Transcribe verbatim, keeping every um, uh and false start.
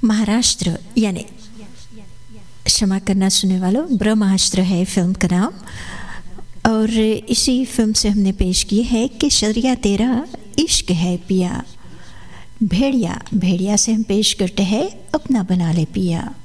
महाराष्ट्र यानी क्षमा करना सुनने वालों, ब्रह्मास्त्र है फिल्म का नाम। और इसी फिल्म से हमने पेश की है कि शरिया तेरा इश्क है पिया। भेड़िया भेड़िया से हम पेश करते हैं अपना बना ले पिया।